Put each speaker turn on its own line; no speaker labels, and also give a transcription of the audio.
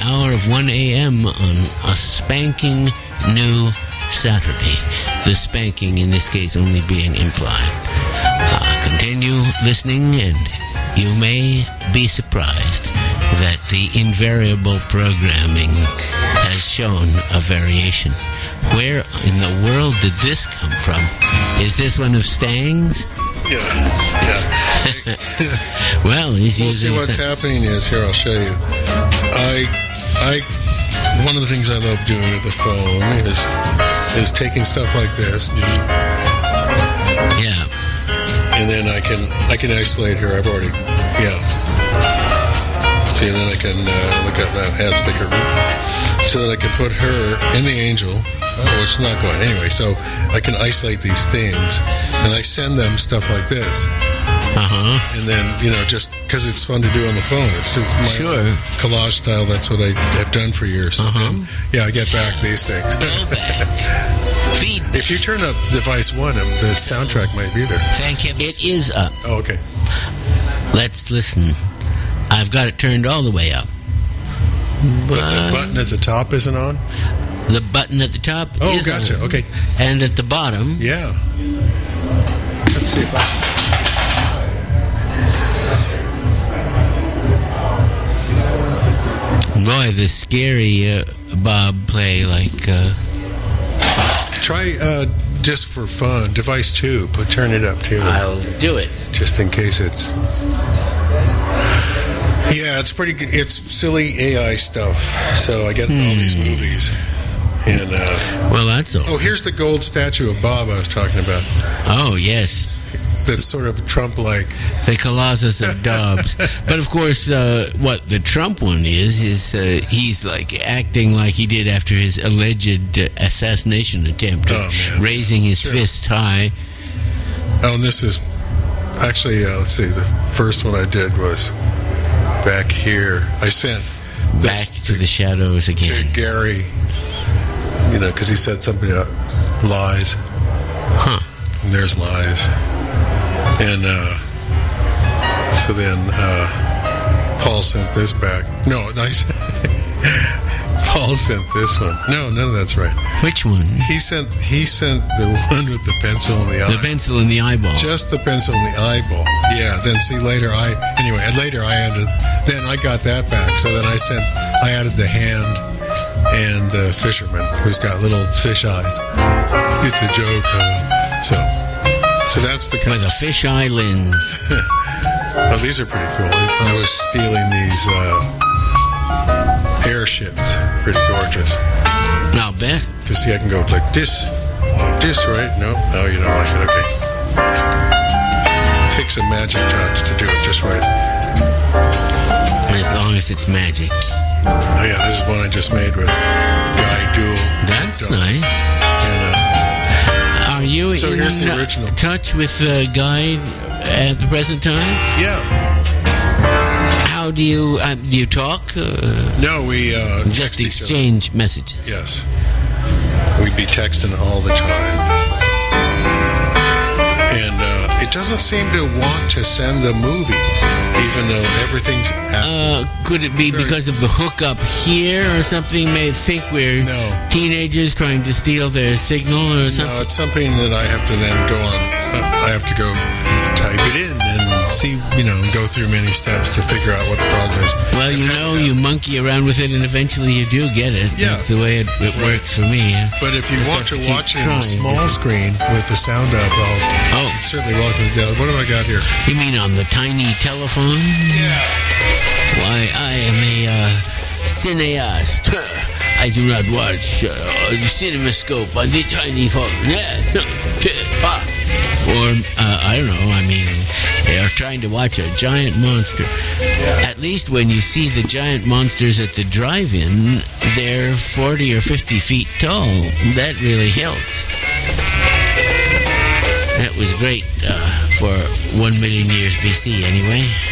hour of 1 a.m. on a spanking new Saturday. The spanking in this case only being implied. Continue listening and you may be surprised that the invariable programming has shown a variation. Where in the world did this come from? Is this one of Stang's?
Yeah.
Well, he's
we'll see what's happening is, here, I'll show you. One of the things I love doing with the phone is taking stuff like this.
Yeah.
And then I can isolate her. I've already, See, and then I can look up that add sticker, so that I can put her in the Angel. Oh, it's not going anyway. So I can isolate these things, and I send them stuff like this. And then, just because it's fun to do on the phone. It's just my collage style. That's what I have done for years. So then, I get back these things. If you turn up device 1, the soundtrack might be there.
Thank you. It is up.
Oh, okay.
Let's listen. I've got it turned all the way up.
But the button at the top isn't on?
The button at the top is
gotcha.
on.
Okay.
And at the bottom...
Yeah. Let's see if I...
Boy, the scary Bob play
Try, just for fun, device 2, but turn it up too.
I'll do it.
Just in case it's... Yeah, it's pretty good. It's silly AI stuff. So I get all these movies. And,
well, that's all.
Oh, here's the gold statue of Bob I was talking about.
Oh, yes.
That's sort of Trump-like.
The Colossus of Dobbs. But, of course, what the Trump one is he's acting like he did after his alleged assassination attempt, raising his fist high.
Oh, and this is actually, let's see, the first one I did was back here. I sent this
back to the shadows again.
To Gary, because he said something about lies. And there's lies. And so then Paul sent this back. No, Paul sent this one. No, none of that's right.
Which one?
He sent the one with the pencil in the eye.
The pencil in the eyeball.
Just the pencil in the eyeball. Yeah. Then see later I added. Then I got that back. So then I added the hand and the fisherman who's got little fish eyes. It's a joke. So that's the kind
with a fisheye lens.
Oh, these are pretty cool. I was stealing these airships. Pretty gorgeous.
I'll bet.
Because see, I can go like this, right? No, you don't like it. Okay. It takes a magic touch to do it just right.
As long as it's magic.
Oh yeah, this is one I just made with Guy Duel.
That's nice.
And,
are you
so
in
here's the original.
Touch with Guy at the present time?
Yeah.
How do you talk?
No, we
just exchange messages.
Yes, we'd be texting all the time, and it doesn't seem to want to send the movie, even though everything's.
Could it be because of the hookup here or something? May think we're teenagers trying to steal their signal or something.
No, it's something that I have to then go on. I have to go type it in and see, go through many steps to figure out what the problem is.
Well, you monkey around with it and eventually you do get it.
Yeah.
That's the way it works for me.
But if you want to watch it on a small screen with the sound up, you're certainly welcome to do that. What have I got here?
You mean on the tiny telephone?
Yeah.
Why, I am a cineast. I do not watch the CinemaScope on the tiny phone. Or, I don't know, they are trying to watch a giant monster. Yeah. At least when you see the giant monsters at the drive-in, they're 40 or 50 feet tall. That really helps. That was great for 1 million years BC, anyway.